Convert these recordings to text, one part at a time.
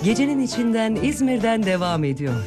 Gecenin içinden İzmir'den devam ediyor.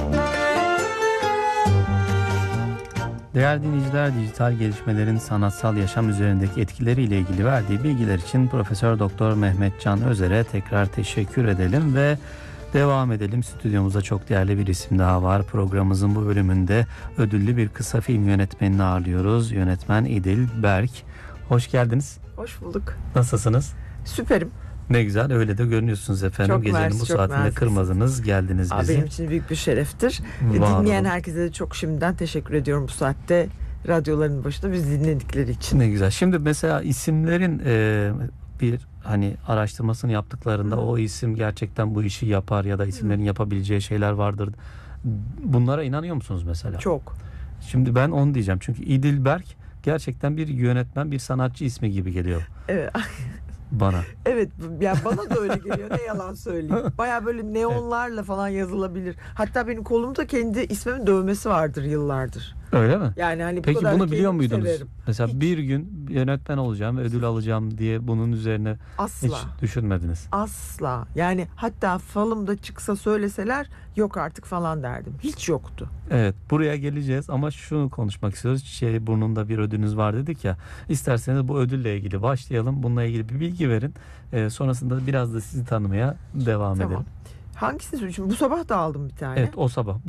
Değerli dinleyiciler, dijital gelişmelerin sanatsal yaşam üzerindeki etkileriyle ilgili verdiği bilgiler için Profesör Doktor Mehmet Can Özer'e tekrar teşekkür edelim ve devam edelim. Stüdyomuzda çok değerli bir isim daha var. Programımızın bu bölümünde ödüllü bir kısa film yönetmenini ağırlıyoruz. Yönetmen İdil Berk. Hoş geldiniz. Hoş bulduk. Nasılsınız? Süperim. Ne güzel, öyle de görünüyorsunuz efendim. Çok Gecenin mersi, bu çok saatinde mersi. kırmadınız, geldiniz bizi. Benim için büyük bir şereftir. Var Dinleyen olun. herkese de çok şimdiden teşekkür ediyorum bu saatte. Radyoların başında bizi dinledikleri için. Ne güzel. Şimdi mesela isimlerin bir hani araştırmasını yaptıklarında o isim gerçekten bu işi yapar ya da isimlerin yapabileceği şeyler vardır. Bunlara inanıyor musunuz mesela? Çok. Şimdi ben onu diyeceğim. Çünkü İdil Berk gerçekten bir yönetmen, bir sanatçı ismi gibi geliyor Evet. bana. Evet, yani bana da öyle geliyor, ne yalan söyleyeyim. Baya böyle neonlarla falan yazılabilir. Hatta benim kolumda kendi ismimin dövmesi vardır yıllardır. Öyle mi? Yani hani bu Peki kadar bunu biliyor kendimi muydunuz? severim. Mesela Hiç. bir gün yönetmen olacağım ve ödül alacağım diye bunun üzerine Asla. hiç düşünmediniz. Asla. Yani hatta falımda çıksa söyleseler yok artık falan derdim. Hiç yoktu. Evet, buraya geleceğiz ama şunu konuşmak istiyoruz. Burnunda bir ödülünüz var dedik ya. İsterseniz bu ödülle ilgili başlayalım. Bununla ilgili bir bilgi verin. Sonrasında biraz da sizi tanımaya devam Tamam. edelim. Hangisini söyleyeyim? Bu sabah da aldım bir tane. Evet, o sabah.